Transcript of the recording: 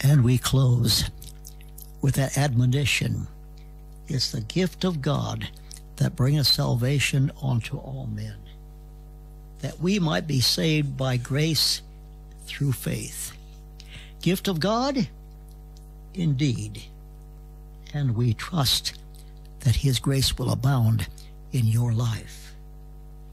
And we close with that admonition. It's the gift of God that bringeth salvation unto all men, that we might be saved by grace through faith. Gift of God, indeed, and we trust that His grace will abound in your life.